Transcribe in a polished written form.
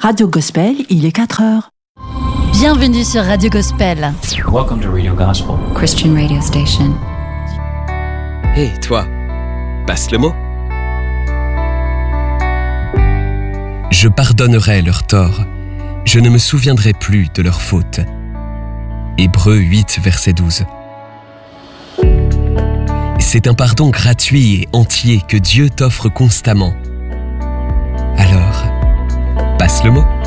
Radio Gospel, il est 4h. Bienvenue sur Radio Gospel. Welcome to Radio Gospel, Christian radio station. Hé, toi, passe le mot. Je pardonnerai leurs torts, je ne me souviendrai plus de leurs fautes. Hébreux 8, verset 12. C'est un pardon gratuit et entier que Dieu t'offre constamment. Alors, passe le mot.